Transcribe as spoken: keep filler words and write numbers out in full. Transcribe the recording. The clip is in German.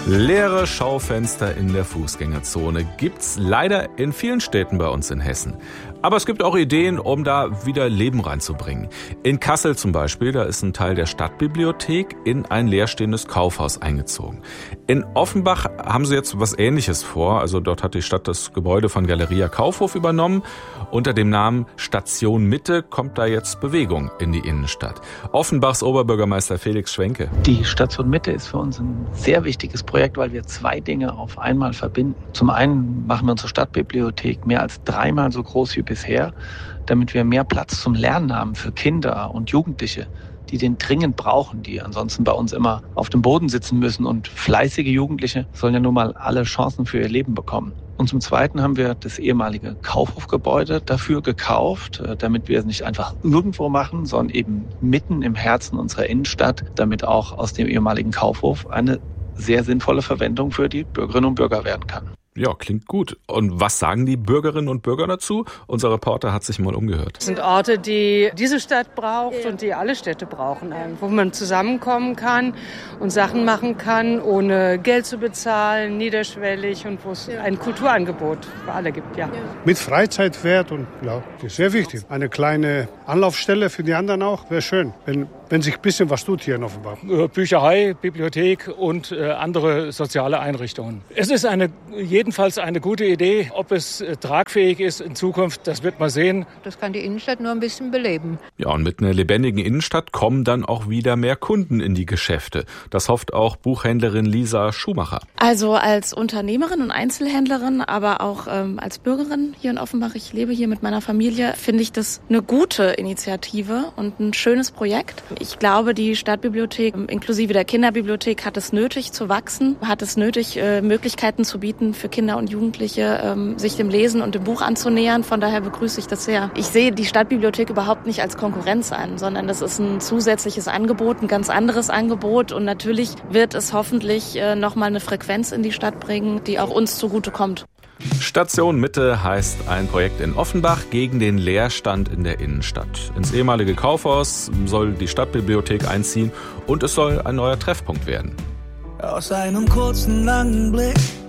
Leere Schaufenster in der Fußgängerzone gibt's leider in vielen Städten bei uns in Hessen. Aber es gibt auch Ideen, um da wieder Leben reinzubringen. In Kassel zum Beispiel, da ist ein Teil der Stadtbibliothek in ein leerstehendes Kaufhaus eingezogen. In Offenbach haben sie jetzt was Ähnliches vor. Also dort hat die Stadt das Gebäude von Galeria Kaufhof übernommen. Unter dem Namen Station Mitte kommt da jetzt Bewegung in die Innenstadt. Offenbachs Oberbürgermeister Felix Schwenke. Die Station Mitte ist für uns ein sehr wichtiges Projekt, weil wir zwei Dinge auf einmal verbinden. Zum einen machen wir unsere Stadtbibliothek mehr als dreimal so groß wie bisher, damit wir mehr Platz zum Lernen haben für Kinder und Jugendliche, die den dringend brauchen, die ansonsten bei uns immer auf dem Boden sitzen müssen. Und fleißige Jugendliche sollen ja nun mal alle Chancen für ihr Leben bekommen. Und zum Zweiten haben wir das ehemalige Kaufhofgebäude dafür gekauft, damit wir es nicht einfach irgendwo machen, sondern eben mitten im Herzen unserer Innenstadt, damit auch aus dem ehemaligen Kaufhof eine sehr sinnvolle Verwendung für die Bürgerinnen und Bürger werden kann. Ja, klingt gut. Und was sagen die Bürgerinnen und Bürger dazu? Unser Reporter hat sich mal umgehört. Das sind Orte, die diese Stadt braucht und die alle Städte brauchen, wo man zusammenkommen kann und Sachen machen kann, ohne Geld zu bezahlen, niederschwellig und wo es ein Kulturangebot für alle gibt. Ja. Mit Freizeitwert und ja, das ist sehr wichtig. Eine kleine Anlaufstelle für die anderen auch, wäre schön, wenn wenn sich ein bisschen was tut hier in Offenbach. Bücherei, Bibliothek und äh, andere soziale Einrichtungen. Es ist eine, jedenfalls eine gute Idee. Ob es äh, tragfähig ist in Zukunft, das wird man sehen. Das kann die Innenstadt nur ein bisschen beleben. Ja, und mit einer lebendigen Innenstadt kommen dann auch wieder mehr Kunden in die Geschäfte. Das hofft auch Buchhändlerin Lisa Schumacher. Also als Unternehmerin und Einzelhändlerin, aber auch ähm, als Bürgerin hier in Offenbach, ich lebe hier mit meiner Familie, finde ich das eine gute Initiative und ein schönes Projekt. Ich glaube, die Stadtbibliothek inklusive der Kinderbibliothek hat es nötig zu wachsen, hat es nötig, äh, Möglichkeiten zu bieten für Kinder und Jugendliche, ähm, sich dem Lesen und dem Buch anzunähern. Von daher begrüße ich das sehr. Ich sehe die Stadtbibliothek überhaupt nicht als Konkurrenz an, sondern das ist ein zusätzliches Angebot, ein ganz anderes Angebot. Und natürlich wird es hoffentlich äh, nochmal eine Frequenz in die Stadt bringen, die auch uns zugutekommt. Station Mitte heißt ein Projekt in Offenbach gegen den Leerstand in der Innenstadt. Ins ehemalige Kaufhaus soll die Stadtbibliothek einziehen und es soll ein neuer Treffpunkt werden. Aus einem kurzen, langen Blick